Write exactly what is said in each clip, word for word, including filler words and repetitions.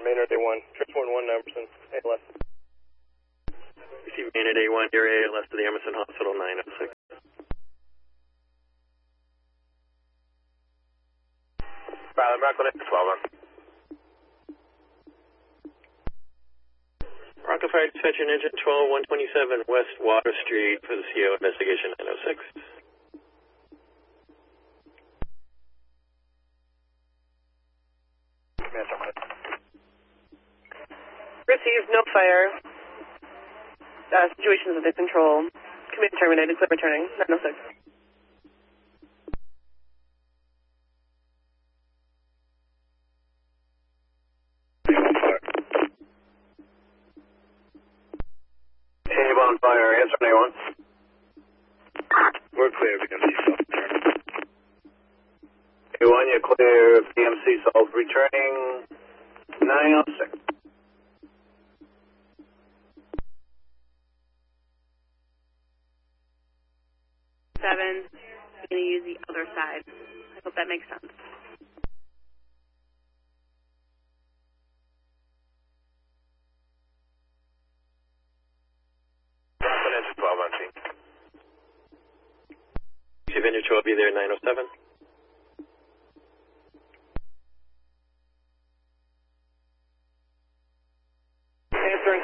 Maynard A one, Transport one, Emerson, A L S. Receive Maynard A one, your A L S to the Emerson Hospital, nine oh six. Pilot Bronco twelve one. Bronco Fire Dispatcher Engine twelve one twenty-seven West Water Street for the C O investigation nine oh six. Received, no fire. Uh, situations under control. Command terminated, clear returning, nine oh six. Cave on fire, answer anyone. We're clear, B M C South. A one, you're clear, B M C South, returning nine oh six. Seven, I'm going to use the other side. I hope that makes sense. Answer twelve on scene. Receive Engine twelve, be there nine oh seven. Answering.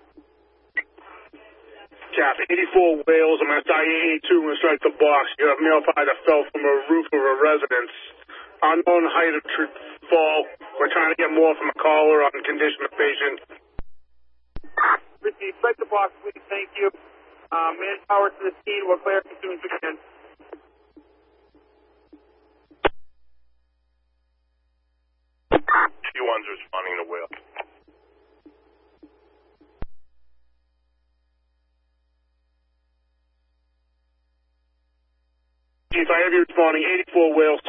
Cap, eighty-four Wales, I'm at I eighty-two and strike the box. You have male fire that fell from a roof of a residence. Unknown height of tr- fall. We're trying to get more from a caller on condition of patient. Receive, strike the box, please, thank you. Uh, manpower to the scene, we're clear as soon as we can. T one's responding to Wales. Chief, I have you responding, eighty-four Wales.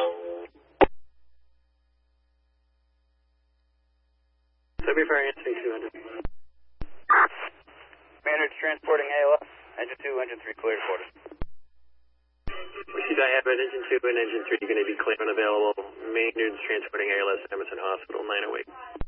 Subway Fire answering two hundred. Maynard's transporting A L S. Engine two, engine three, clear to quarters. Receive I have at Engine two and Engine three going to be clear and available. Maynard's transporting A L S to Emerson Hospital, nine oh eight.